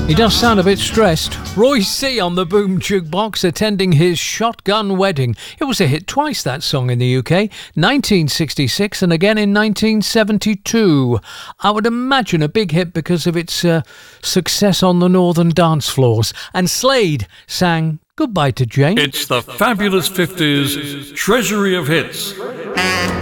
He does sound a bit stressed. Roy C. on the Boom Jukebox attending his shotgun wedding. It was a hit twice, that song, in the UK. 1966 and again in 1972. I would imagine a big hit because of its success on the northern dance floors. And Slade sang Goodbye to Jane. It's the Fabulous 50s Treasury of Hits.